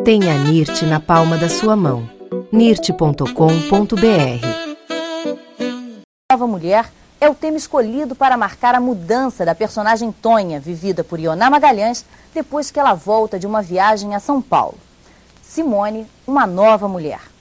Tenha a NIRT na palma da sua mão. nirt.com.br. Nova Mulher é o tema escolhido para marcar a mudança da personagem Tonha, vivida por Ioná Magalhães, depois que ela volta de uma viagem a São Paulo. Simone, uma nova mulher.